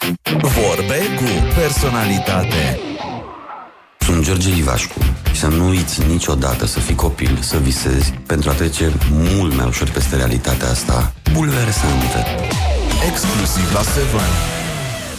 Vorbe cu personalitate. Sunt George Livașcu. Și să nu uiți niciodată să fii copil, să visezi, pentru a trece mult mai ușor peste realitatea asta bulversantă. Exclusiv la 7.